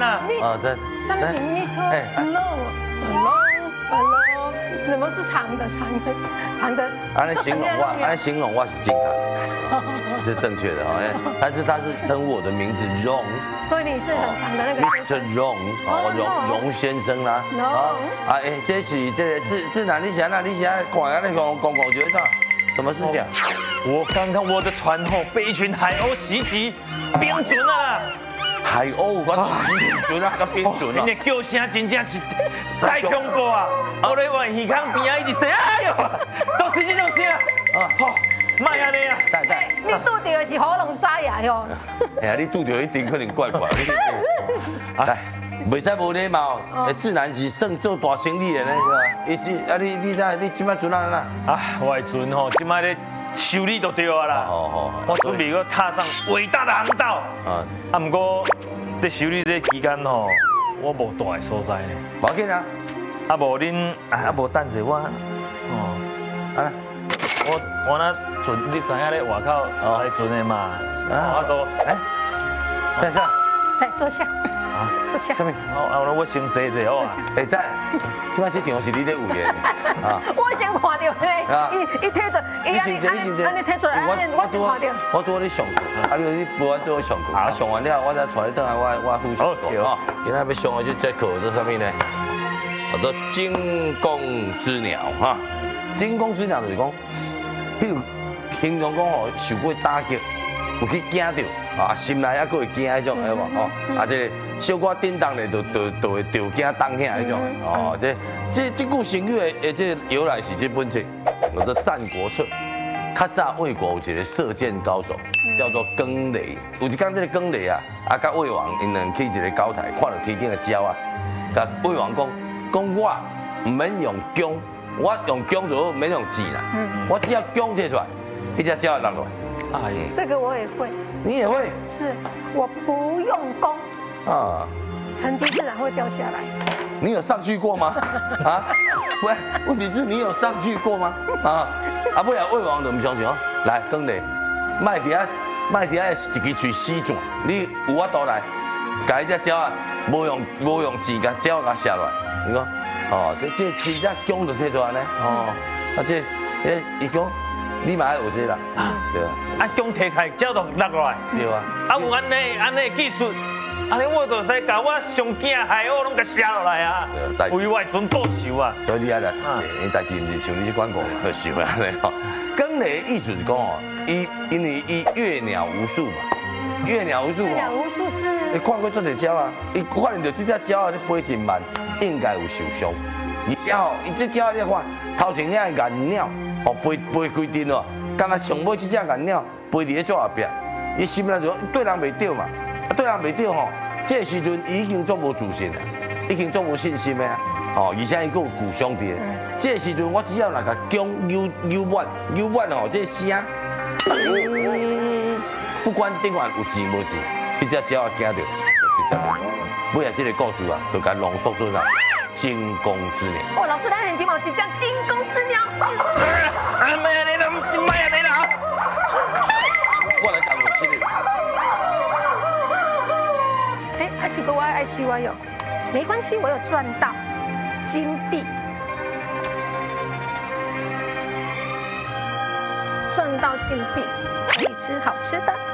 呐。 啊，对。 上面写 meter long，什么是长的？ 按形容我是健康，是正确的哦。但是他是称呼我的名字 Ron， 所以你是很长的那个先生。 Mr. Ron， 荣先生啦。这是这个志南，你想那你想看那个公觉得什么事情？ 我刚刚我的船后被一群海鸥袭击，冰准啊！ 海鸥，我冰准啊，个冰准啊！ 你的叫声真正是太恐怖啊！我咧往鱼缸边啊一直说，哎呦，都是这种声啊！好，卖安尼啊！ 你拄到的是喉咙沙哑哟。 哎呀，你拄到一定可能怪怪。来，袂使无礼貌。自然是算做大生意的呢，是吧？你即摆船啊？ 啊，我的船吼，即摆咧修理就对啊啦。我准备要踏上伟大的航道。啊，不过在修理这期间吼，我无大的所在呢。 无要紧啊。 啊无恁，啊无等者我，我那船，你知影咧外口来船的嘛？我都等下， 再坐下。坐下。 下面。 我先坐一坐好啊。 会使，即摆这场是你咧有闲啊。 我先看到咧，伊摕出，伊安尼摕出来，我先看到。 我拄你上课，你陪我做上课，上完了我再带你倒来我副上课啊。今仔要上的这课做什么呢？叫做惊弓之鸟哈。惊弓之鸟就是讲，比如平常讲吼受过打击，有去惊到啊，心内还佫会惊迄种，晓无吼？这个小可震动咧，就会惊当下迄种哦。这句成语的这由来是这本册，叫做《战国策》。较早魏国有一个射箭高手，叫做更雷。有一天这个更雷啊，甲魏王因两去一个高台，看到天顶的鸟啊，甲魏王讲我唔免用弓，我用弓就唔免用箭啦。我只要弓摕出来，迄只鸟会落来。 这个我也会。 你也会？ 是，我不用功啊， 成绩自然会掉下来。 你有上去过吗？啊，喂，问题是你有上去过吗？不然魏王就唔相信哦。来，更雷，卖底下一支嘴死转，你有法度来，甲迄只鸟啊，无用箭甲鸟甲射落来。你讲，这只弓就摕出来呢。伊讲。你嘛爱学这啦，对啊。 弓摕开，鸟就落落来。 对啊。 有安尼技术，安尼我就使甲我上惊海鸥拢甲射落来啊，为我船报仇啊。 所以你爱来，你代志唔是像你去管过，就想安尼吼。更雷的意思是讲哦，因为伊阅鸟无数嘛，阅鸟无数嘛。阅鸟无数是。 你看过这只鸟啊？伊发现到这只鸟啊，你飞真慢，应该有受伤。而且吼，伊这鸟你看，头前遐个岩鸟。飞规阵哦，敢若上尾这只岩鸟飞伫咧最后壁，伊心内就对人袂着嘛，对人袂着吼，这个时阵伊已经足无自信啦，已经足无信心的啊，而且伊佫有故乡伫。这个时阵我只要那个弓扭弯吼，这声，不管顶岸有钱无钱，迄只鸟惊着就直接尾啊，这个故事啊，就甲浓缩做啥？惊弓之鸟。 哦，老师，咱现今有一只惊弓之鸟。 卖安尼啦，卖安尼啦。 我来当我心里。 阿奇哥，我爱惜我有，没关系，我有赚到金币，赚到金币可以吃好吃的。